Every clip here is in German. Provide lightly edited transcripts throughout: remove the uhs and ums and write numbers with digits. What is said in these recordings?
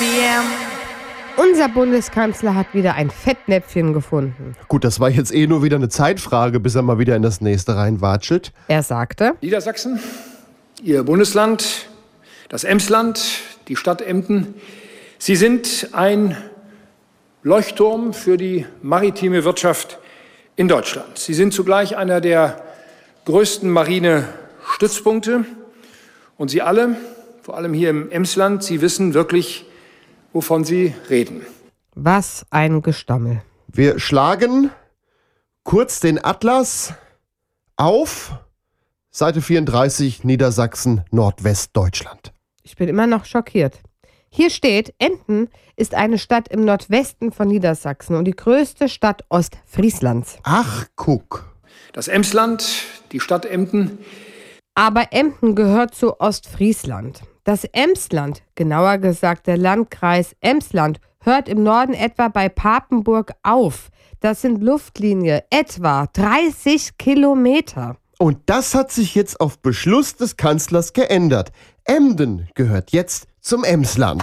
Unser Bundeskanzler hat wieder ein Fettnäpfchen gefunden. Gut, das war jetzt nur wieder eine Zeitfrage, bis er mal wieder in das nächste reinwatschelt. Er sagte: Niedersachsen, Ihr Bundesland, das Emsland, die Stadt Emden, Sie sind ein Leuchtturm für die maritime Wirtschaft in Deutschland. Sie sind zugleich einer der größten Marinestützpunkte. Und Sie alle, vor allem hier im Emsland, Sie wissen wirklich, wovon Sie reden. Was ein Gestammel. Wir schlagen kurz den Atlas auf. Seite 34, Niedersachsen, Nordwestdeutschland. Ich bin immer noch schockiert. Hier steht, Emden ist eine Stadt im Nordwesten von Niedersachsen und die größte Stadt Ostfrieslands. Ach, guck. Das Emsland, die Stadt Emden. Aber Emden gehört zu Ostfriesland. Das Emsland, genauer gesagt der Landkreis Emsland, hört im Norden etwa bei Papenburg auf. Das sind Luftlinie etwa 30 Kilometer. Und das hat sich jetzt auf Beschluss des Kanzlers geändert. Emden gehört jetzt zum Emsland.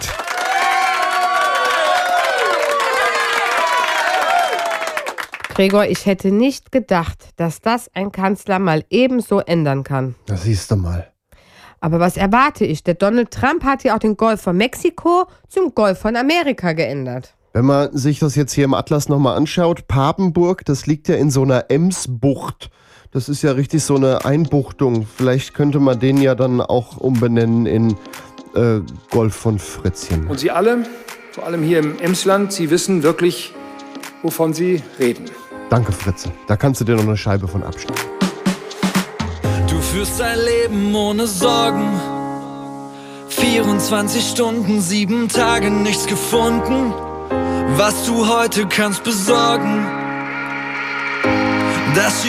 Gregor, ich hätte nicht gedacht, dass das ein Kanzler mal ebenso ändern kann. Das siehst du mal. Aber was erwarte ich? Der Donald Trump hat ja auch den Golf von Mexiko zum Golf von Amerika geändert. Wenn man sich das jetzt hier im Atlas nochmal anschaut, Papenburg, das liegt ja in so einer Emsbucht. Das ist ja richtig so eine Einbuchtung. Vielleicht könnte man den ja dann auch umbenennen in Golf von Fritzchen. Und Sie alle, vor allem hier im Emsland, Sie wissen wirklich, wovon Sie reden. Danke, Fritze. Da kannst du dir noch eine Scheibe von abschneiden. Du führst ein Leben ohne Sorgen. 24 Stunden, 7 Tage, nichts gefunden, was du heute kannst besorgen. Das